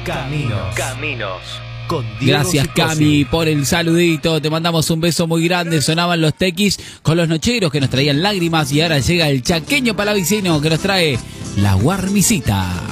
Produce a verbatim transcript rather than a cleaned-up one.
Caminos. Caminos. Con Diego Gracias, Psicosi. Cami, por el saludito. Te mandamos un beso muy grande. Sonaban los tequis con los nocheros que nos traían lágrimas. Y ahora llega el chaqueño palavicino que nos trae la guarmisita.